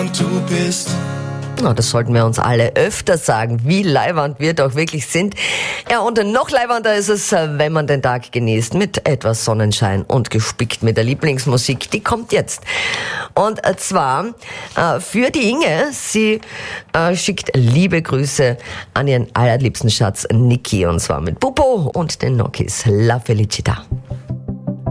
leiwand du bist. Na, das sollten wir uns alle öfter sagen, wie leiwand wir doch wirklich sind. Ja, und noch leiwander ist es, wenn man den Tag genießt mit etwas Sonnenschein und gespickt mit der Lieblingsmusik. Die kommt jetzt. Und zwar für die Inge. Sie schickt liebe Grüße an ihren allerliebsten Schatz Niki, und zwar mit Pupo und den Nokis. La Felicita.